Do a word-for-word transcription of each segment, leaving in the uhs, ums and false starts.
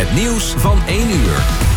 Het nieuws van één uur.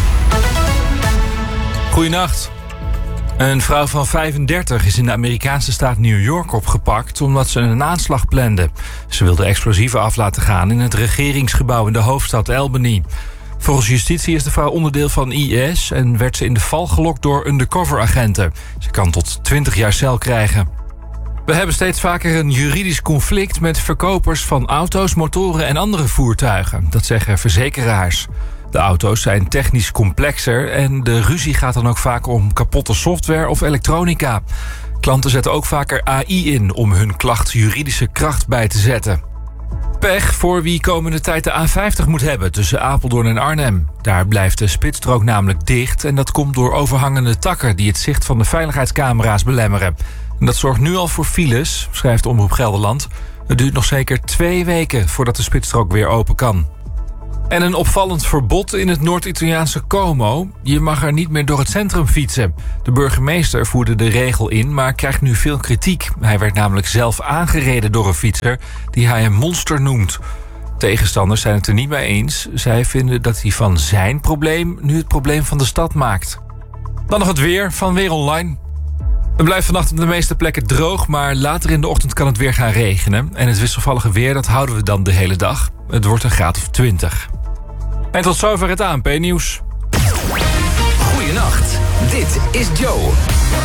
Goedenacht. Een vrouw van vijfendertig is in de Amerikaanse staat New York opgepakt omdat ze een aanslag plande. Ze wilde explosieven af laten gaan in het regeringsgebouw in de hoofdstad Albany. Volgens justitie is de vrouw onderdeel van I S en werd ze in de val gelokt door undercoveragenten. Ze kan tot twintig jaar cel krijgen. We hebben steeds vaker een juridisch conflict met verkopers van auto's, motoren en andere voertuigen. Dat zeggen verzekeraars. De auto's zijn technisch complexer en de ruzie gaat dan ook vaak om kapotte software of elektronica. Klanten zetten ook vaker A I in om hun klacht juridische kracht bij te zetten. Pech voor wie komende tijd de A vijftig moet hebben tussen Apeldoorn en Arnhem. Daar blijft de spitsstrook namelijk dicht en dat komt door overhangende takken die het zicht van de veiligheidscamera's belemmeren. En dat zorgt nu al voor files, schrijft Omroep Gelderland. Het duurt nog zeker twee weken voordat de spitsstrook weer open kan. En een opvallend verbod in het Noord-Italiaanse Como. Je mag er niet meer door het centrum fietsen. De burgemeester voerde de regel in, maar krijgt nu veel kritiek. Hij werd namelijk zelf aangereden door een fietser die hij een monster noemt. Tegenstanders zijn het er niet mee eens. Zij vinden dat hij van zijn probleem nu het probleem van de stad maakt. Dan nog het weer van Weer Online. Het blijft vannacht op de meeste plekken droog, maar later in de ochtend kan het weer gaan regenen. En het wisselvallige weer, dat houden we dan de hele dag. Het wordt een graad of twintig. En tot zover het A N P-nieuws. Goedenacht, dit is Joe.